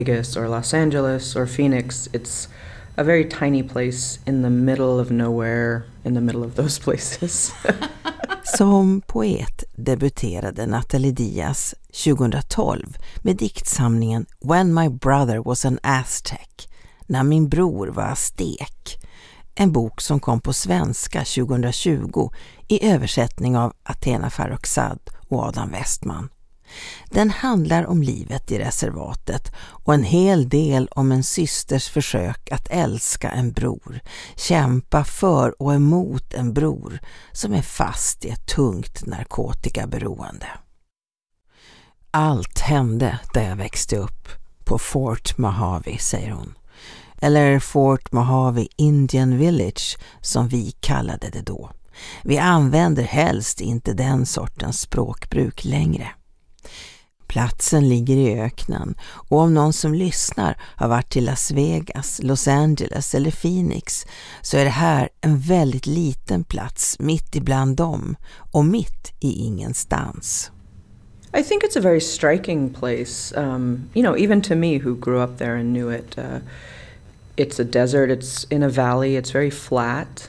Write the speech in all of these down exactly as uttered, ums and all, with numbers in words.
Vegas or Los Angeles or Phoenix. It's a very tiny place in the middle of nowhere, in the middle of those places. Som poet debuterade Natalie Diaz tjugohundratolv med diktsamlingen When My Brother Was an Aztec, när min bror var aztek. En bok som kom på svenska tjugohundratjugo i översättning av Athena Farrokhzad och Adam Westman. Den handlar om livet i reservatet och en hel del om en systers försök att älska en bror, kämpa för och emot en bror som är fast i ett tungt narkotikaberoende. Allt hände där jag växte upp, på Fort Mojave, säger hon. Eller Fort Mojave Indian Village som vi kallade det då. Vi använder helst inte den sortens språkbruk längre. Platsen ligger i öknen och om någon som lyssnar har varit till Las Vegas, Los Angeles eller Phoenix så är det här en väldigt liten plats mitt ibland dem och mitt i ingenstans. I think it's a very striking place. Um, you know, even to me who grew up there and knew it, uh, it's a desert, it's in a valley, it's very flat.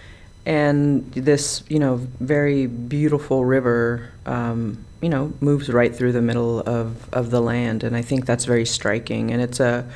And this, you know, very beautiful river, um, you know, moves right through the middle of, of the land. And I think that's very striking. And it's a,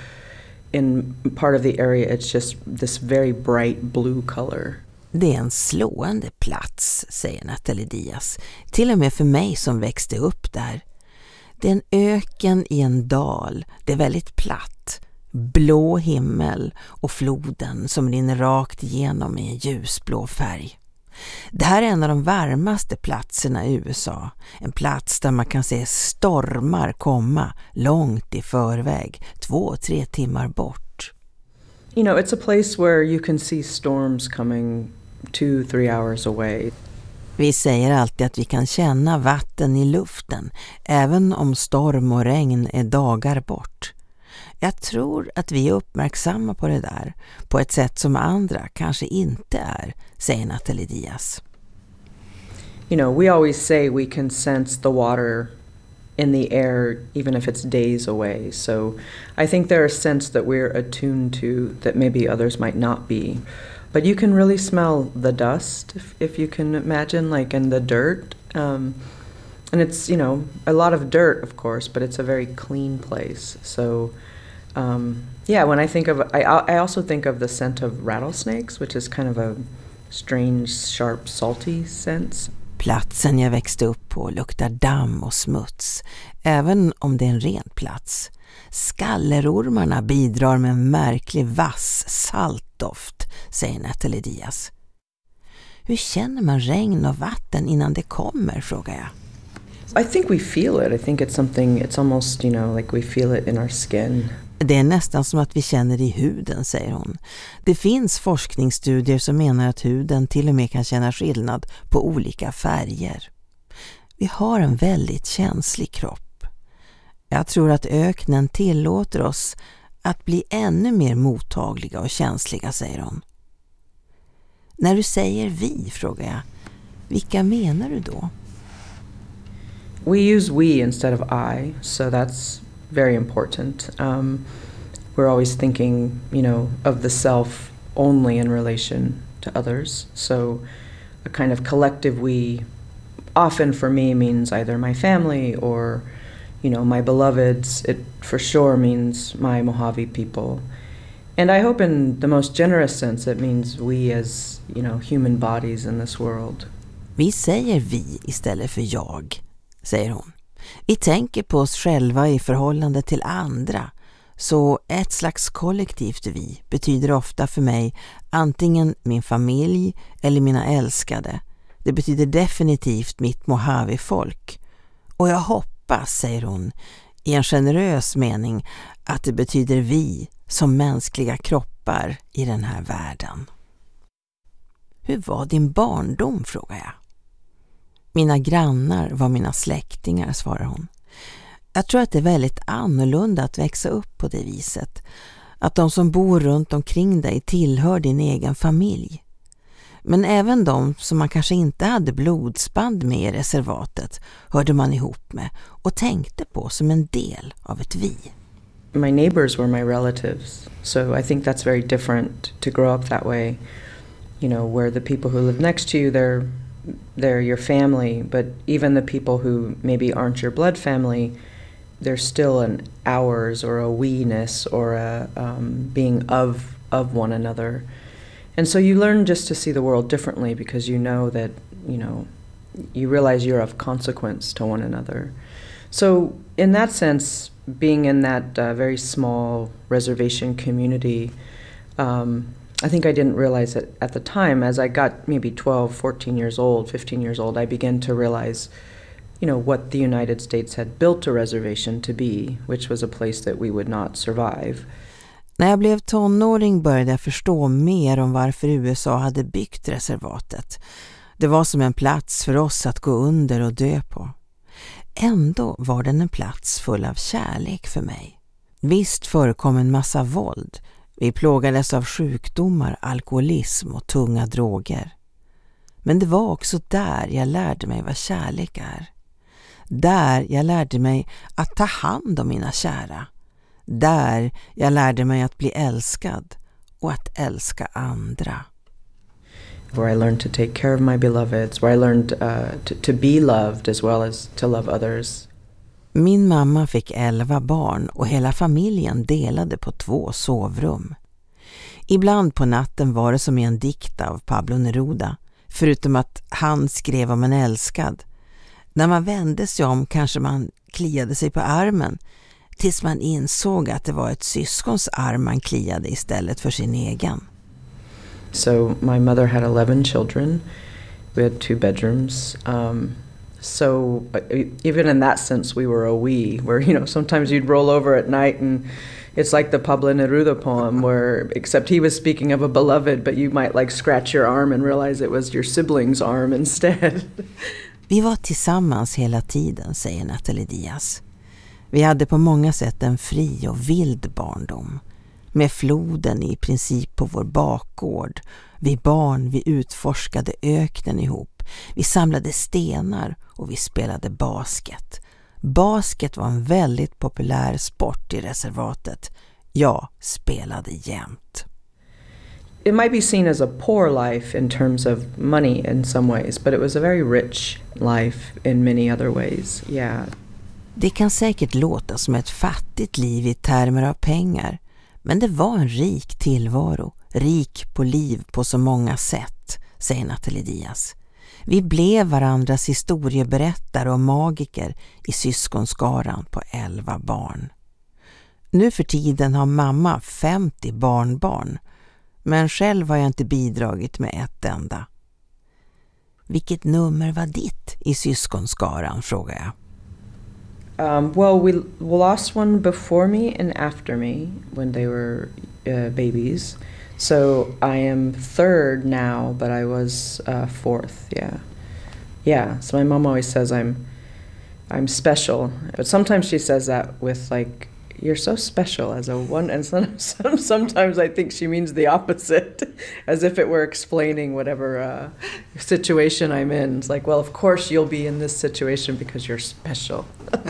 in part of the area, it's just this very bright blue color. Det är en slående plats, säger Natalie Diaz. Till och med för mig som växte upp där. Det är en öken i en dal. Det är väldigt platt. Blå himmel och floden som rinner rakt igenom i en ljusblå färg. Det här är en av de varmaste platserna i U S A. En plats där man kan se stormar komma långt i förväg, två, tre timmar bort. You know, it's a place where you can see storms coming two, three hours away. Vi säger alltid att vi kan känna vatten i luften, även om storm och regn är dagar bort. Jag tror att vi är uppmärksamma på det där, på ett sätt som andra kanske inte är, säger Natalie Diaz. You know, we always say we can sense the water in the air even if it's days away. So I think there are scents that we're attuned to that maybe others might not be. But you can really smell the dust, if, if you can imagine, like in the dirt. Um, and it's, you know, a lot of dirt, of course, but it's a very clean place. So, um, yeah, when I think of, I, I also think of the scent of rattlesnakes, which is kind of a strange, sharp, salty scent. Platsen jag växte upp på luktar damm och smuts, även om det är en ren plats. Skallerormarna bidrar med en märklig vass saltdoft, säger Natalie Diaz. Hur känner man regn och vatten innan det kommer, frågar jag. I think we feel it. I think it's something, it's almost, you know, like we feel it in our skin. Det är nästan som att vi känner det i huden, säger hon. Det finns forskningsstudier som menar att huden till och med kan känna skillnad på olika färger. Vi har en väldigt känslig kropp. Jag tror att öknen tillåter oss att bli ännu mer mottagliga och känsliga, säger hon. När du säger vi, frågar jag, vilka menar du då? We use we instead of I, so that's very important. Um, we're always thinking, you know, of the self only in relation to others. So a kind of collective we often for me means either my family or, you know, my beloveds. It for sure means my Mojave people. And I hope in the most generous sense it means we as, you know, human bodies in this world. Vi säger vi istället för jag, säger hon. Vi tänker på oss själva i förhållande till andra. Så ett slags kollektivt vi betyder ofta för mig antingen min familj eller mina älskade. Det betyder definitivt mitt Mojave-folk. Och jag hoppas, säger hon, i en generös mening att det betyder vi som mänskliga kroppar i den här världen. Hur var din barndom, frågar jag. Mina grannar var mina släktingar, svarar hon. Jag tror att det är väldigt annorlunda att växa upp på det viset. Att de som bor runt omkring dig tillhör din egen familj. Men även de som man kanske inte hade blodsband med i reservatet hörde man ihop med och tänkte på som en del av ett vi. my neighbors were my relatives. So I think that's very different to grow up that way. You know, where the people who live next to you, they're they're your family, but even the people who maybe aren't your blood family, there's still an ours or a we-ness or a um, being of of one another. And so you learn just to see the world differently because you know that, you know, you realize you're of consequence to one another. So in that sense, being in that uh, very small reservation community, um, I think I didn't realize it at the time. As I got maybe twelve, fourteen years old, fifteen years old, I began to realize, you know, what the United States had built a reservation to be, which was a place that we would not survive. När jag blev tonåring började jag förstå mer om varför U S A hade byggt reservatet. Det var som en plats för oss att gå under och dö på. Ändå var den en plats full av kärlek för mig. Visst förekom en massa våld. Vi plågades av sjukdomar, alkoholism och tunga droger. Men det var också där jag lärde mig vad kärlek är. Där jag lärde mig att ta hand om mina kära. Där jag lärde mig att bli älskad och att älska andra. Where I learned to take care of my beloveds, where I learned uh, to, to be loved as well as to love others. Min mamma fick elva barn och hela familjen delade på två sovrum. Ibland på natten var det som i en dikt av Pablo Neruda, förutom att han skrev om en älskad. När man vände sig om kanske man kliade sig på armen, tills man insåg att det var ett syskons arm man kliade istället för sin egen. So my mother had eleven children. We had two bedrooms. Um, so uh, even in that sense, we were a we, where, you know, sometimes you'd roll over at night and it's like the Pablo Neruda poem where, except he was speaking of a beloved, but you might like scratch your arm and realize it was your sibling's arm instead. Vi var tillsammans hela tiden, säger Nathalie Diaz. Vi hade på många sätt en fri och vild barndom. Med floden i princip på vår bakgård. Vi barn, vi utforskade öknen ihop. Vi samlade stenar och vi spelade basket. Basket var en väldigt populär sport i reservatet. Jag spelade jämt. It might be seen as a poor life in terms of money in some ways, but it was a very rich life in many other ways. Yeah. Det kan säkert låta som ett fattigt liv i termer av pengar, men det var en rik tillvaro, rik på liv på så många sätt, säger Nathalie Diaz. Vi blev varandras historieberättare och magiker i syskonskaran på elva barn. Nu för tiden har mamma femtio barnbarn, men själv har jag inte bidragit med ett enda. Vilket nummer var ditt i syskonskaran, frågar jag. Um, well, we, we lost one before me and after me when they were uh, babies. So I am third now, but I was uh, fourth. Yeah, yeah. So my mom always says I'm, I'm special, but sometimes she says that with like, "You're so special as a one," and sometimes, sometimes I think she means the opposite, as if it were explaining whatever uh, situation I'm in. It's like, well, of course you'll be in this situation because you're special.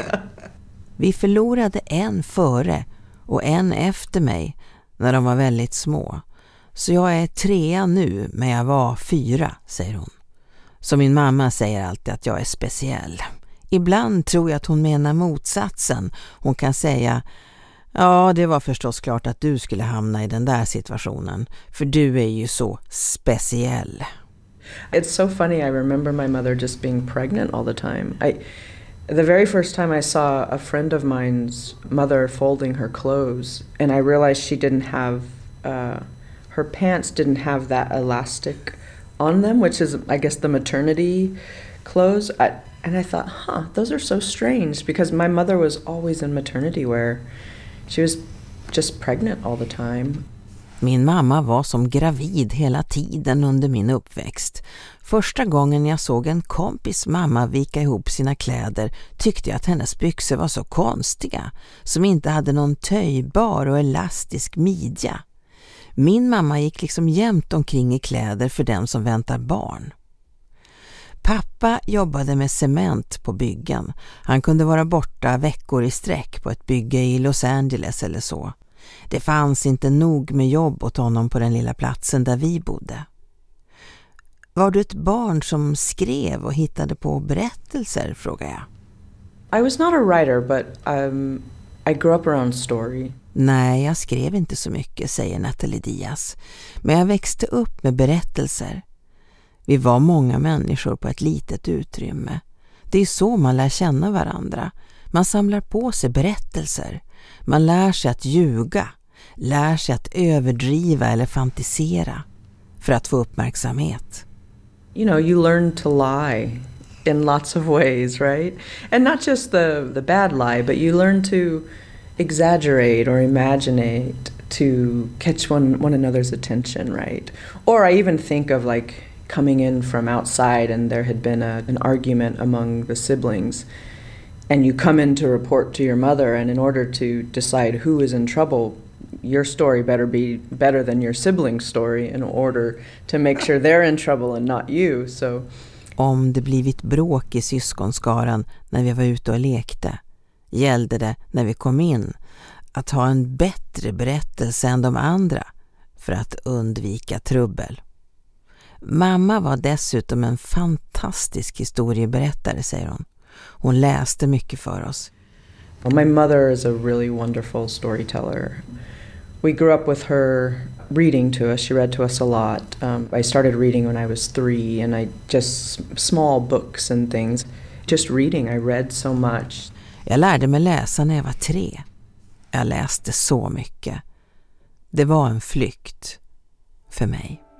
Vi förlorade en före och en efter mig när de var väldigt små. Så jag är trea nu, men jag var fyra, säger hon. Så min mamma säger alltid att jag är speciell. Ibland tror jag att hon menar motsatsen. Hon kan säga, ja, det var förstås klart att du skulle hamna i den där situationen, för du är ju så speciell. It's so funny, I remember my mother just being pregnant all the time. I, the very first time I saw a friend of mine's mother folding her clothes, and I realized she didn't have, uh, her pants didn't have that elastic on them, which is, I guess, the maternity clothes. I, and I thought, huh, those are so strange, because my mother was always in maternity wear. She was just pregnant all the time. Min mamma var som gravid hela tiden under min uppväxt. Första gången jag såg en kompis mamma vika ihop sina kläder tyckte jag att hennes byxor var så konstiga, som inte hade någon töjbar och elastisk midja. Min mamma gick liksom jämt omkring i kläder för dem som väntar barn. Pappa jobbade med cement på byggen. Han kunde vara borta veckor i sträck på ett bygge i Los Angeles eller så. Det fanns inte nog med jobb åt honom på den lilla platsen där vi bodde. Var du ett barn som skrev och hittade på berättelser, frågar jag. I was not a writer, but um, I grew up around story. Nej, jag skrev inte så mycket, säger Nathalie Diaz. Men jag växte upp med berättelser. Vi var många människor på ett litet utrymme. Det är så man lär känna varandra. Man samlar på sig berättelser. Man lär sig att ljuga. Lär sig att överdriva eller fantisera. För att få uppmärksamhet. You know, you learn to lie in lots of ways, right? And not just the, the bad lie, but you learn to exaggerate or imaginate to catch one, one another's attention, right? Or I even think of like coming in from outside and there had been a, an argument among the siblings and you come in to report to your mother, and in order to decide who is in trouble, your story better be better than your sibling's story in order to make sure they're in trouble and not you. So om det blivit bråk i syskonskaran när vi var ute och lekte, gällde det när vi kom in att ha en bättre berättelse än de andra för att undvika trubbel. Mamma var dessutom en fantastisk historieberättare, säger hon. Hon läste mycket för oss. Well, my mother is a really wonderful storyteller. We grew up with her reading to us. She read to us a lot. Um, I started reading when I was three, and I just small books and things. Just reading, I read so much. Jag lärde mig läsa när jag var tre. Jag läste så mycket. Det var en flykt för mig.